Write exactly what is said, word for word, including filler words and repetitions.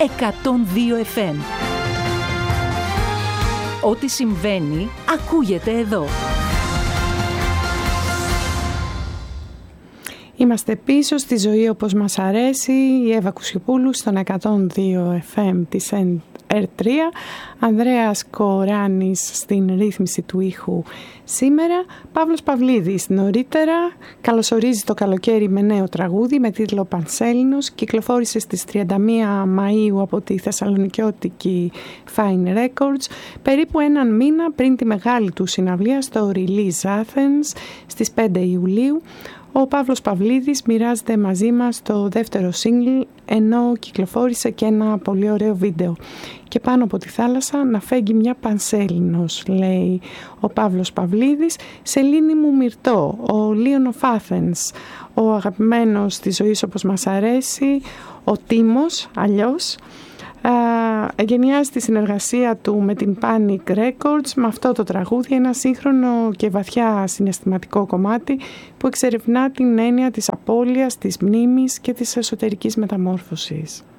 εκατόν δύο εφ εμ. Ό,τι συμβαίνει, ακούγεται εδώ. Είμαστε πίσω στη ζωή όπως μας αρέσει. Η Εύα Κουσιοπούλου στον εκατόν δύο εφ εμ της ερ τρία. Ανδρέας Κοράνης στην ρύθμιση του ήχου σήμερα. Παύλος Παυλίδης νωρίτερα καλωσορίζει το καλοκαίρι με νέο τραγούδι με τίτλο Πανσέλινος. Κυκλοφόρησε στις τριάντα μία Μαΐου από τη θεσσαλονικιώτικη Fine Records, περίπου έναν μήνα πριν τη μεγάλη του συναυλία στο Release Athens στις πέντε Ιουλίου. Ο Παύλος Παυλίδης μοιράζεται μαζί μας το δεύτερο single, ενώ κυκλοφόρησε και ένα πολύ ωραίο βίντεο. Και πάνω από τη θάλασσα να φέγγει μια Πανσέλινος, λέει ο Παύλος Παυλίδης. Σελήνη μου Μυρτώ, ο Leon of Athens, ο αγαπημένος της ζωής όπως μας αρέσει, ο Τίμος αλλιώς, εγκαινιάζει τη συνεργασία του με την Panic Records με αυτό το τραγούδι, ένα σύγχρονο και βαθιά συναισθηματικό κομμάτι που εξερευνά την έννοια της απώλειας, της μνήμης και της εσωτερικής μεταμόρφωσης.